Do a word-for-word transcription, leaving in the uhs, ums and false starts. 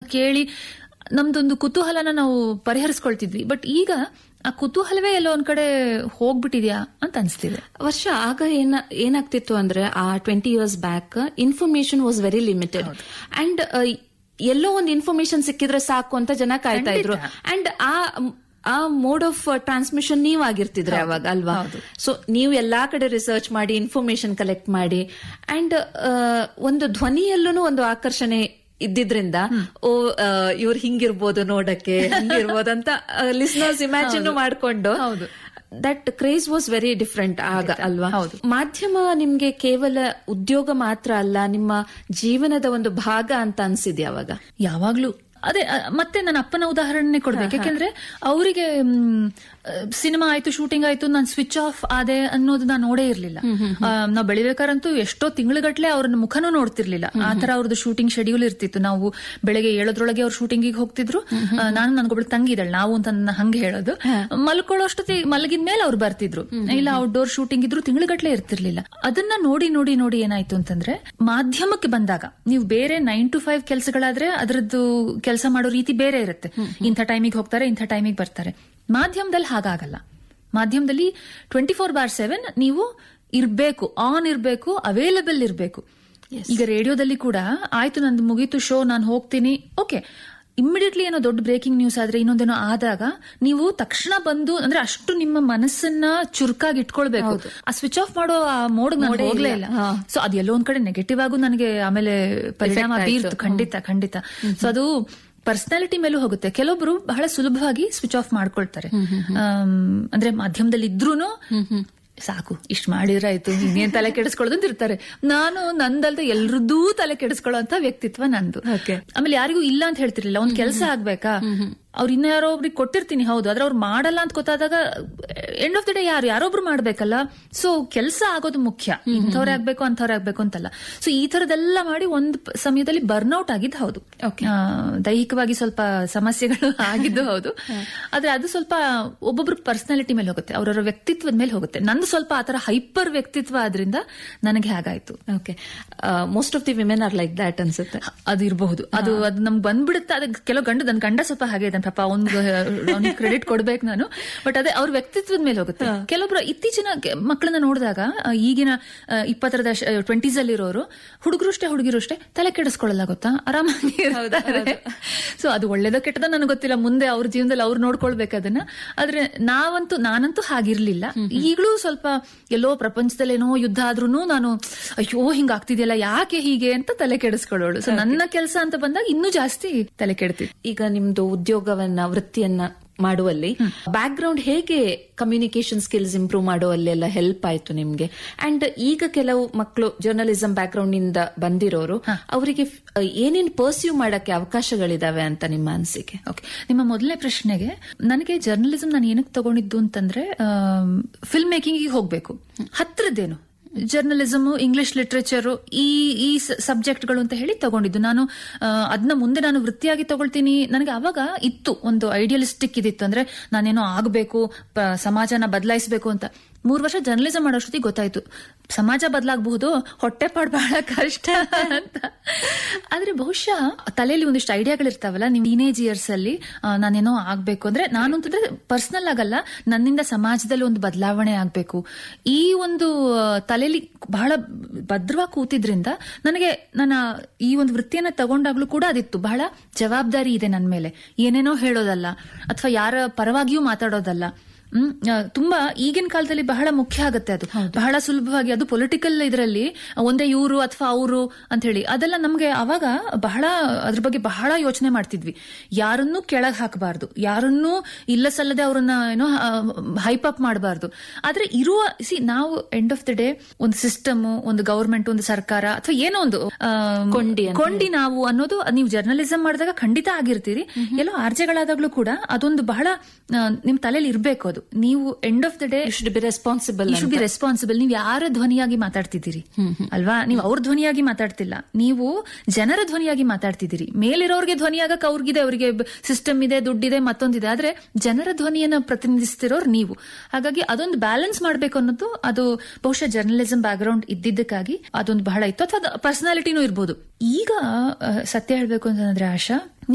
ಕೇಳಿ ನಮ್ದೊಂದು ಕುತೂಹಲನ ನಾವು ಪರಿಹರಿಸ್ಕೊಳ್ತಿದ್ವಿ. ಬಟ್ ಈಗ ಆ ಕುತೂಹಲವೇ ಎಲ್ಲೋ ಒಂದ್ ಕಡೆ ಹೋಗ್ಬಿಟ್ಟಿದ್ಯಾ ಅಂತ ಅನ್ಸ್ತಿದೆ. ವರ್ಷ ಆಗ ಏನ ಏನಾಗ್ತಿತ್ತು ಅಂದ್ರೆ ಆ twenty years back information was very limited and ಎಲ್ಲೋ ಒಂದು ಇನ್ಫಾರ್ಮೇಶನ್ ಸಿಕ್ಕಿದ್ರೆ ಸಾಕು ಅಂತ ಜನ ಕಾಯ್ತಾ ಇದ್ರು. ಅಂಡ್ ಆ ಆ ಮೋಡ್ ಆಫ್ ಟ್ರಾನ್ಸ್ಮಿಷನ್ ನೀವ್ ಆಗಿರ್ತಿದ್ರೆ ಅವಾಗ ಅಲ್ವಾ. ಸೊ ನೀವು ಎಲ್ಲಾ ಕಡೆ ರಿಸರ್ಚ್ ಮಾಡಿ ಇನ್ಫಾರ್ಮೇಶನ್ ಕಲೆಕ್ಟ್ ಮಾಡಿ ಅಂಡ್ ಒಂದು ಧ್ವನಿಯಲ್ಲೂ ಒಂದು ಆಕರ್ಷಣೆ ಇದ್ದಿದ್ರಿಂದ ಓ ಇವ್ರು ಹಿಂಗಿರ್ಬೋದು ನೋಡಕ್ಕೆ ಹಿಂಗಿರ್ಬೋದು ಅಂತ ಲಿಸ್ನರ್ಸ್ ಇಮ್ಯಾಜಿನ್ ಮಾಡ್ಕೊಂಡು that craze was very different ಆಗ ಅಲ್ವಾ. ಮಾಧ್ಯಮ ನಿಮ್ಗೆ ಕೇವಲ ಉದ್ಯೋಗ ಮಾತ್ರ ಅಲ್ಲ, ನಿಮ್ಮ ಜೀವನದ ಒಂದು ಭಾಗ ಅಂತ ಅನ್ಸಿದ್ಯಾ ಅವಾಗ? ಯಾವಾಗ್ಲೂ ಅದೇ. ಮತ್ತೆ ನನ್ನ ಅಪ್ಪನ ಉದಾಹರಣೆ ಕೊಡ್ಬೇಕು, ಯಾಕೆಂದ್ರೆ ಅವರಿಗೆ ಸಿನಿಮಾ ಆಯ್ತು, ಶೂಟಿಂಗ್ ಆಯ್ತು, ನಾನು ಸ್ವಿಚ್ ಆಫ್ ಆದೆ ಅನ್ನೋದು ನಾನು ನೋಡೇ ಇರ್ಲಿಲ್ಲ. ನಾವು ಬೆಳಿಬೇಕಾರಂತೂ ಎಷ್ಟೋ ತಿಂಗಳುಗಟ್ಲೆ ಅವ್ರನ್ನ ಮುಖನೂ ನೋಡ್ತಿರ್ಲಿಲ್ಲ. ಆತರ ಅವ್ರದ್ದು ಶೂಟಿಂಗ್ ಶೆಡ್ಯೂಲ್ ಇರ್ತಿತ್ತು. ನಾವು ಬೆಳಗ್ಗೆ ಏಳೋದ್ರೊಳಗೆ ಅವ್ರ ಶೂಟಿಂಗಿಗೆ ಹೋಗ್ತಿದ್ರು. ನಾನು ನನ್ಗೊಬ್ಳು ತಂಗಿದಳು, ನಾವು ಅಂತ ಹಂಗೆ ಹೇಳೋದು. ಮಲ್ಕೊಳ್ಳೋಷ್ಟೊತ್ತಿ ಮಲಗಿದ್ಮೇಲೆ ಅವ್ರು ಬರ್ತಿದ್ರು. ಇಲ್ಲ ಔಟ್ಡೋರ್ ಶೂಟಿಂಗ್ ಇದ್ರು ತಿಂಗಳುಗಟ್ಲೆ ಇರ್ತಿರ್ಲಿಲ್ಲ. ಅದನ್ನ ನೋಡಿ ನೋಡಿ ನೋಡಿ ಏನಾಯ್ತು ಅಂತಂದ್ರೆ, ಮಾಧ್ಯಮಕ್ಕೆ ಬಂದಾಗ ನೀವು ಬೇರೆ ನೈನ್ ಟು ಫೈವ್ ಕೆಲಸಗಳಾದ್ರೆ ಅದರದ್ದು ಕೆಲಸ ಮಾಡೋ ರೀತಿ ಬೇರೆ ಇರುತ್ತೆ. ಇಂಥ ಟೈಮಿಗೆ ಹೋಗ್ತಾರೆ, ಇಂಥ ಟೈಮಿಗೆ ಬರ್ತಾರೆ. ಮಾಧ್ಯಮದಲ್ಲಿ ಹಾಗಾಗಲ್ಲ. ಮಾಧ್ಯಮದಲ್ಲಿ ಟ್ವೆಂಟಿ ಫೋರ್ ಬಾರ್ ಸೆವೆನ್ ನೀವು ಇರ್ಬೇಕು, ಆನ್ ಇರ್ಬೇಕು, ಅವೈಲಬಲ್ ಇರ್ಬೇಕು. ಈಗ ರೇಡಿಯೋದಲ್ಲಿ ಕೂಡ ಆಯ್ತು ನಂದು ಮುಗೀತು ಶೋ, ನಾನು ಹೋಗ್ತೀನಿ, ಓಕೆ, ಇಮ್ಮಿಡಿಯೇಟ್ಲಿ ಏನೋ ದೊಡ್ಡ ಬ್ರೇಕಿಂಗ್ ನ್ಯೂಸ್ ಆದ್ರೆ ಇನ್ನೊಂದೇನೋ ಆದಾಗ ನೀವು ತಕ್ಷಣ ಬಂದು, ಅಂದ್ರೆ ಅಷ್ಟು ನಿಮ್ಮ ಮನಸ್ಸನ್ನ ಚುರುಕಾಗಿ ಇಟ್ಕೊಳ್ಬೇಕು. ಆ ಸ್ವಿಚ್ ಆಫ್ ಮಾಡೋ ಆ ಮೋಡ್ ನಾನು ಹೋಗ್ಲೇ ಇಲ್ಲ. ಸೊ ಅದು ಎಲ್ಲೋ ಒಂದ್ ಕಡೆ ನೆಗೆಟಿವ್ ಆಗು ನನಗೆ ಆಮೇಲೆ ಪರಿಣಾಮ ಬೀರ್ತು. ಖಂಡಿತ ಖಂಡಿತ. ಸೊ ಅದು ಪರ್ಸನಾಲಿಟಿ ಮೇಲೂ ಹೋಗುತ್ತೆ. ಕೆಲವೊಬ್ರು ಬಹಳ ಸುಲಭವಾಗಿ ಸ್ವಿಚ್ ಆಫ್ ಮಾಡ್ಕೊಳ್ತಾರೆ. ಅಂದ್ರೆ ಮಾಧ್ಯಮದಲ್ಲಿ ಇದ್ರೂನು ಸಾಕು ಇಷ್ಟ ಮಾಡಿದ್ರಾಯ್ತು, ಇನ್ನೇನ್ ತಲೆ ಕೆಡಿಸ್ಕೊಳ್ಳೋದಂತ ಇರ್ತಾರೆ. ನಾನು ನಂದಲ್ದ ಎಲ್ರದ್ದೂ ತಲೆ ಕೆಡಿಸ್ಕೊಳ್ಳೋ ಅಂತ ವ್ಯಕ್ತಿತ್ವ ನಂದು. ಆಮೇಲೆ ಯಾರಿಗೂ ಇಲ್ಲ ಅಂತ ಹೇಳ್ತಿರ್ಲಿಲ್ಲ. ಒಂದ್ ಕೆಲಸ ಆಗ್ಬೇಕಾ, ಅವ್ರು ಇನ್ನ ಯಾರೋ ಒಬ್ರಿಗೆ ಕೊಟ್ಟಿರ್ತೀನಿ, ಹೌದು, ಆದ್ರೆ ಅವ್ರು ಮಾಡಲ್ಲ ಅಂತ ಗೊತ್ತಾದಾಗ ಎಂಡ್ ಆಫ್ ದ ಡೇ ಯಾರು ಯಾರೊಬ್ರು ಮಾಡ್ಬೇಕಲ್ಲ. ಸೊ ಕೆಲಸ ಆಗೋದು ಮುಖ್ಯ. ಇಂಥವ್ರೇ ಆಗ್ಬೇಕು ಅಂಥವ್ರೇ ಆಗ್ಬೇಕು ಅಂತಲ್ಲ. ಸೊ ಈ ತರದೆಲ್ಲ ಮಾಡಿ ಒಂದ್ ಸಮಯದಲ್ಲಿ ಬರ್ನ್ಔಟ್ ಆಗಿದ್ದು ಹೌದು. ದೈಹಿಕವಾಗಿ ಸ್ವಲ್ಪ ಸಮಸ್ಯೆಗಳು ಆಗಿದ್ದು ಹೌದು. ಆದ್ರೆ ಅದು ಸ್ವಲ್ಪ ಒಬ್ಬೊಬ್ರು ಪರ್ಸನಾಲಿಟಿ ಮೇಲೆ ಹೋಗುತ್ತೆ, ಅವರವರ ವ್ಯಕ್ತಿತ್ವದ ಮೇಲೆ ಹೋಗುತ್ತೆ. ನಂದು ಸ್ವಲ್ಪ ಆತರ ಹೈಪರ್ ವ್ಯಕ್ತಿತ್ವ ಆದ್ರಿಂದ ನನಗೆ ಹಾಗಾಯ್ತು. Okay, most of the women are like that ಅನ್ಸುತ್ತೆ. ಅದು ಇರಬಹುದು. ಅದು ಅದು ನಮ್ಗೆ ಬಂದ್ಬಿಡುತ್ತೆ. ಅದ ಕೆಲವು ಗಂಡು ನನ್ ಗಂಡ ಸ್ವಲ್ಪ ಹಾಗೆ ಇದ್ದಾನೆ ಪಾಪ, ಅವ್ನಿಗೆ ಕ್ರೆಡಿಟ್ ಕೊಡ್ಬೇಕು ನಾನು. ಬಟ್ ಅದೇ ಅವ್ರ ವ್ಯಕ್ತಿತ್ವದ ಮೇಲೆ ಹೋಗುತ್ತೆ. ಕೆಲವೊಬ್ರು ಇತ್ತೀಚಿನ ಮಕ್ಕಳನ್ನ ನೋಡಿದಾಗ ಈಗಿನ ಇಪ್ಪತ್ತರ ಟ್ವೆಂಟೀಸ್ ಅಲ್ಲಿ ಇರೋರು ಹುಡುಗರು ಅಷ್ಟೇ ಹುಡುಗಿರು ಅಷ್ಟೇ ತಲೆ ಕೆಡಿಸ್ಕೊಳ್ಳಲ್ಲ, ಗೊತ್ತಾ, ಆರಾಮಾಗಿ ಇರ್ತಾರೆ. ಸೊ ಅದು ಒಳ್ಳೇದೋ ಕೆಟ್ಟದ ನನಗೆ ಗೊತ್ತಿಲ್ಲ, ಮುಂದೆ ಅವ್ರ ಜೀವನದಲ್ಲಿ ಅವ್ರು ನೋಡ್ಕೊಳ್ಬೇಕು ಅದನ್ನ. ಆದ್ರೆ ನಾವಂತೂ ನಾನಂತೂ ಹಾಗಿರ್ಲಿಲ್ಲ. ಈಗಲೂ ಸ್ವಲ್ಪ ಎಲ್ಲೋ ಪ್ರಪಂಚದಲ್ಲೇನೋ ಯುದ್ಧ ಆದ್ರೂ ನಾನು ಅಯ್ಯೋ ಹಿಂಗ ಆಗ್ತಿದೆಯಲ್ಲ, ಯಾಕೆ ಹೀಗೆ ಅಂತ ತಲೆ ಕೆಡಿಸ್ಕೊಳ್ಳೋಳು. ಸೊ ನನ್ನ ಕೆಲಸ ಅಂತ ಬಂದಾಗ ಇನ್ನೂ ಜಾಸ್ತಿ ತಲೆ ಕೆಡ್ತಿತ್ತು. ಈಗ ನಿಮ್ದು ಉದ್ಯೋಗವನ್ನ ವೃತ್ತಿಯನ್ನ ಮಾಡುವಲ್ಲಿ ಬ್ಯಾಕ್ ಗ್ರೌಂಡ್ ಹೇಗೆ ಕಮ್ಯುನಿಕೇಶನ್ ಸ್ಕಿಲ್ಸ್ ಇಂಪ್ರೂವ್ ಮಾಡುವಲ್ಲಿ ಎಲ್ಲ ಹೆಲ್ಪ್ ಆಯ್ತು ನಿಮ್ಗೆ? ಅಂಡ್ ಈಗ ಕೆಲವು ಮಕ್ಕಳು ಜರ್ನಲಿಸಂ ಬ್ಯಾಕ್ ಗ್ರೌಂಡ್ ನಿಂದ ಬಂದಿರೋರು, ಅವರಿಗೆ ಏನೇನು ಪರ್ಸ್ಯೂ ಮಾಡಕ್ಕೆ ಅವಕಾಶಗಳಿದಾವೆ ಅಂತ ನಿಮ್ಮ ಅನಿಸಿಕೆ? ಓಕೆ, ನಿಮ್ಮ ಮೊದಲನೇ ಪ್ರಶ್ನೆಗೆ, ನನಗೆ ಜರ್ನಲಿಸಂ ನಾನು ಏನಕ್ಕೆ ತಗೊಂಡಿದ್ದು ಅಂತಂದ್ರೆ, ಫಿಲ್ಮ್ ಮೇಕಿಂಗ್ ಹೋಗ್ಬೇಕು, ಹತ್ರದ್ದೇನು ಜರ್ನಲಿಸಮ್, ಇಂಗ್ಲಿಷ್ ಲಿಟ್ರೇಚರ್, ಈ ಈ ಸಬ್ಜೆಕ್ಟ್ಗಳು ಅಂತ ಹೇಳಿ ತಗೊಂಡಿದ್ದು ನಾನು. ಅದನ್ನ ಮುಂದೆ ನಾನು ವೃತ್ತಿಯಾಗಿ ತಗೊಳ್ತೀನಿ ನನಗೆ ಅವಾಗ ಇತ್ತು, ಒಂದು ಐಡಿಯಲಿಸ್ಟಿಕ್ ಇದಿತ್ತು. ಅಂದ್ರೆ ನಾನೇನೋ ಆಗ್ಬೇಕು, ಸಮಾಜನ ಬದಲಾಯಿಸಬೇಕು ಅಂತ. ಮೂರು ವರ್ಷ ಜರ್ನಲಿಸಂ ಮಾಡೋಷ್ಟೊತ್ತಿಗೆ ಗೊತ್ತಾಯ್ತು ಸಮಾಜ ಬದಲಾಗಬಹುದು, ಹೊಟ್ಟೆಪಾಡು ಬಹಳ ಕಷ್ಟ ಅಂತ. ಆದ್ರೆ ಬಹುಶಃ ತಲೆಯಲ್ಲಿ ಒಂದಿಷ್ಟು ಐಡಿಯಾಗಳಿರ್ತಾವಲ್ಲ, ನಿಮ್ ಟೀನೇಜ್ ಇಯರ್ಸ್ ಅಲ್ಲಿ ನಾನೇನೋ ಆಗ್ಬೇಕು ಅಂದ್ರೆ, ನಾನು ಅಂತಂದ್ರೆ ಪರ್ಸನಲ್ ಆಗಲ್ಲ, ನನ್ನಿಂದ ಸಮಾಜದಲ್ಲಿ ಒಂದು ಬದಲಾವಣೆ ಆಗ್ಬೇಕು, ಈ ಒಂದು ತಲೆಯಲ್ಲಿ ಬಹಳ ಭದ್ರವಾಗಿ ಕೂತಿದ್ರಿಂದ ನನಗೆ ನನ್ನ ಈ ಒಂದು ವೃತ್ತಿಯನ್ನ ತಗೊಂಡಾಗ್ಲೂ ಕೂಡ ಅದಿತ್ತು. ಬಹಳ ಜವಾಬ್ದಾರಿ ಇದೆ ನನ್ನ ಮೇಲೆ, ಏನೇನೋ ಹೇಳೋದಲ್ಲ ಅಥವಾ ಯಾರ ಪರವಾಗಿಯೂ ಮಾತಾಡೋದಲ್ಲ. ಹ್ಮ್ ತುಂಬಾ ಈಗಿನ ಕಾಲದಲ್ಲಿ ಬಹಳ ಮುಖ್ಯ ಆಗುತ್ತೆ ಅದು, ಬಹಳ ಸುಲಭವಾಗಿ. ಅದು ಪೊಲಿಟಿಕಲ್ ಇದರಲ್ಲಿ ಒಂದೇ ಇವರು ಅಥವಾ ಅವರು ಅಂತ ಹೇಳಿ ಅದೆಲ್ಲ ನಮ್ಗೆ ಅವಾಗ ಬಹಳ ಅದ್ರ ಬಗ್ಗೆ ಬಹಳ ಯೋಚನೆ ಮಾಡ್ತಿದ್ವಿ. ಯಾರನ್ನೂ ಕೆಳಗ್ ಹಾಕಬಾರ್ದು, ಯಾರನ್ನೂ ಇಲ್ಲ ಸಲ್ಲದೆ ಅವ್ರನ್ನ ಏನೋ ಹೈಪ್ ಅಪ್ ಮಾಡಬಾರ್ದು. ಆದ್ರೆ ಇರುವ ಸಿ ನಾವು ಎಂಡ್ ಆಫ್ ದ ಡೇ ಒಂದು ಸಿಸ್ಟಮ್, ಒಂದು ಗವರ್ಮೆಂಟ್, ಒಂದು ಸರ್ಕಾರ ಅಥವಾ ಏನೋ ಒಂದು ಕೊಂಡಿ ಕೊಂಡಿ ನಾವು ಅನ್ನೋದು ನೀವು ಜರ್ನಲಿಸಂ ಮಾಡಿದಾಗ ಖಂಡಿತ ಆಗಿರ್ತೀರಿ. ಎಲ್ಲೋ ಆರ್ಜೆಗಳಾದಾಗ್ಲೂ ಕೂಡ ಅದೊಂದು ಬಹಳ ನಿಮ್ ತಲೆಯಲ್ಲಿ ಇರ್ಬೇಕು. ಅದು ನೀವು end of the day should be responsible should be responsible. ನೀವು ಯಾರ ಧ್ವನಿಯಾಗಿ ಮಾತಾಡ್ತಿದ್ದೀರಿ ಅಲ್ವಾ? ನೀವು ಅವ್ರ ಧ್ವನಿಯಾಗಿ ಮಾತಾಡ್ತಿಲ್ಲ, ನೀವು ಜನರ ಧ್ವನಿಯಾಗಿ ಮಾತಾಡ್ತಿದ್ದೀರಿ. ಮೇಲಿರೋರ್ಗೆ ಧ್ವನಿಯಾಗಕ್ಕೆ ಅವ್ರಿಗಿದೆ, ಅವರಿಗೆ ಸಿಸ್ಟಮ್ ಇದೆ, ದುಡ್ಡಿದೆ, ಮತ್ತೊಂದಿದೆ. ಆದ್ರೆ ಜನರ ಧ್ವನಿಯನ್ನ ಪ್ರತಿನಿಧಿಸ್ತಿರೋರು ನೀವು. ಹಾಗಾಗಿ ಅದೊಂದು ಬ್ಯಾಲೆನ್ಸ್ ಮಾಡ್ಬೇಕು ಅನ್ನೋದು ಅದು ಬಹುಶಃ ಜರ್ನಲಿಸಂ ಬ್ಯಾಕ್ ಗ್ರೌಂಡ್ ಇದ್ದಿದ್ದಕ್ಕಾಗಿ ಅದೊಂದು ಬಹಳ ಇತ್ತು. ಅಥವಾ ಪರ್ಸನಾಲಿಟಿನೂ ಇರ್ಬೋದು. ಈಗ ಸತ್ಯ ಹೇಳ್ಬೇಕು ಅಂತಂದ್ರೆ ಆಶಾ,